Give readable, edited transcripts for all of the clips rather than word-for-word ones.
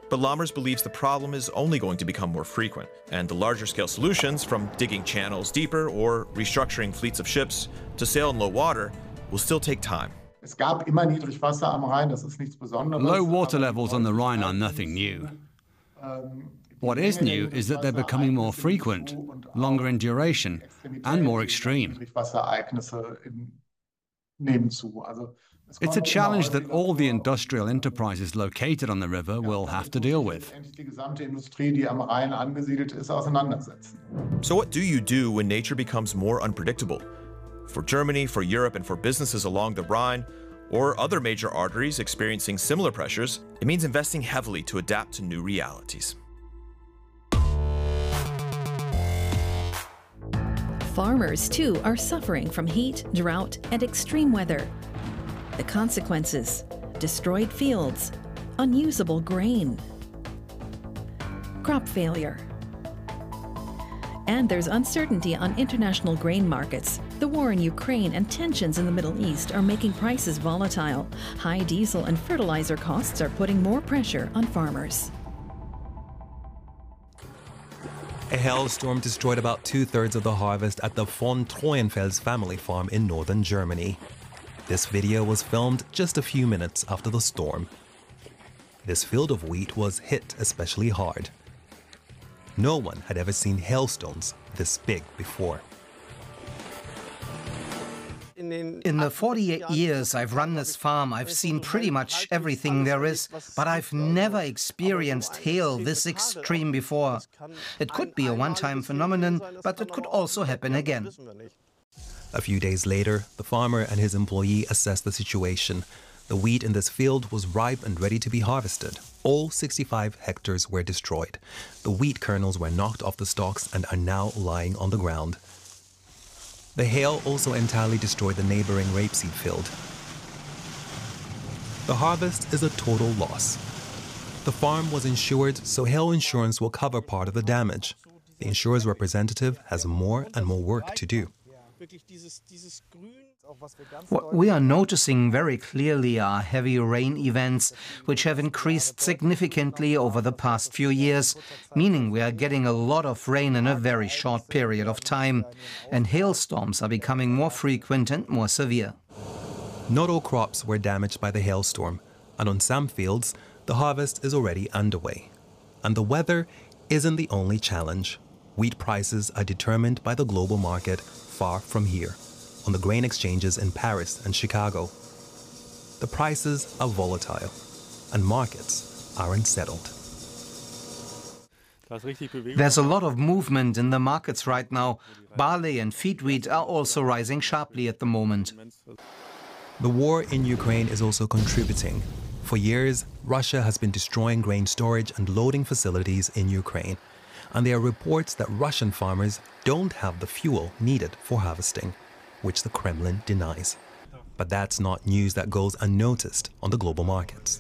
But Lammers believes the problem is only going to become more frequent, and the larger-scale solutions, from digging channels deeper or restructuring fleets of ships to sail in low water, will still take time. Low water levels on the Rhine are nothing new. What is new is that they're becoming more frequent, longer in duration, and more extreme. It's a challenge that all the industrial enterprises located on the river will have to deal with. So what do you do when nature becomes more unpredictable? For Germany, for Europe, and for businesses along the Rhine, or other major arteries experiencing similar pressures, it means investing heavily to adapt to new realities. Farmers, too, are suffering from heat, drought, and extreme weather. The consequences: destroyed fields, unusable grain, crop failure. And there's uncertainty on international grain markets. The war in Ukraine and tensions in the Middle East are making prices volatile. High diesel and fertilizer costs are putting more pressure on farmers. A hailstorm destroyed about 2/3 of the harvest at the von Treuenfels family farm in northern Germany. This video was filmed just a few minutes after the storm. This field of wheat was hit especially hard. No one had ever seen hailstones this big before. In the 48 years I've run this farm, I've seen pretty much everything there is, but I've never experienced hail this extreme before. It could be a one-time phenomenon, but it could also happen again. A few days later, the farmer and his employee assessed the situation. The wheat in this field was ripe and ready to be harvested. All 65 hectares were destroyed. The wheat kernels were knocked off the stalks and are now lying on the ground. The hail also entirely destroyed the neighboring rapeseed field. The harvest is a total loss. The farm was insured, so hail insurance will cover part of the damage. The insurer's representative has more and more work to do. What we are noticing very clearly are heavy rain events, which have increased significantly over the past few years, meaning we are getting a lot of rain in a very short period of time, and hailstorms are becoming more frequent and more severe. Not all crops were damaged by the hailstorm, and on some fields, the harvest is already underway. And the weather isn't the only challenge. Wheat prices are determined by the global market far from here, on the grain exchanges in Paris and Chicago. The prices are volatile, and markets are unsettled. There's a lot of movement in the markets right now. Barley and feed wheat are also rising sharply at the moment. The war in Ukraine is also contributing. For years, Russia has been destroying grain storage and loading facilities in Ukraine. And there are reports that Russian farmers don't have the fuel needed for harvesting, which the Kremlin denies. But that's not news that goes unnoticed on the global markets.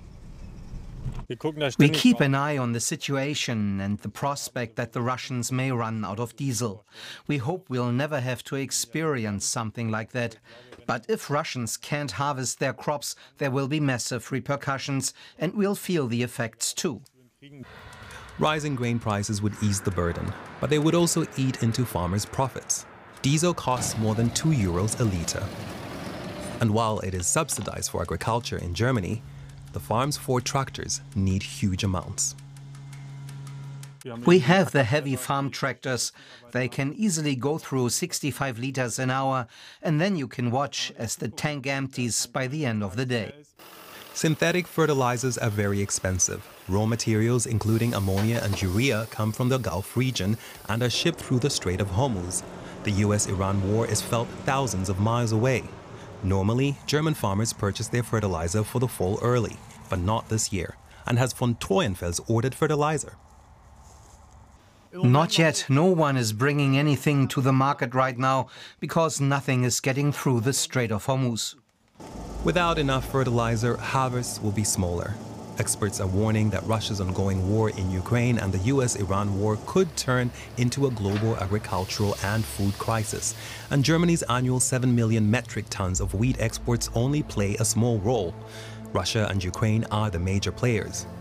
We keep an eye on the situation and the prospect that the Russians may run out of diesel. We hope we'll never have to experience something like that. But if Russians can't harvest their crops, there will be massive repercussions, and we'll feel the effects too. Rising grain prices would ease the burden, but they would also eat into farmers' profits. Diesel costs more than €2 a litre. And while it is subsidized for agriculture in Germany, the farm's Ford tractors need huge amounts. We have the heavy farm tractors. They can easily go through 65 liters an hour, and then you can watch as the tank empties by the end of the day. Synthetic fertilizers are very expensive. Raw materials, including ammonia and urea, come from the Gulf region and are shipped through the Strait of Hormuz. The US-Iran war is felt thousands of miles away. Normally, German farmers purchase their fertilizer for the fall early, but not this year. And has von Treuenfels ordered fertilizer? Not yet. No one is bringing anything to the market right now because nothing is getting through the Strait of Hormuz. Without enough fertilizer, harvests will be smaller. Experts are warning that Russia's ongoing war in Ukraine and the US-Iran war could turn into a global agricultural and food crisis. And Germany's annual 7 million metric tons of wheat exports only play a small role. Russia and Ukraine are the major players.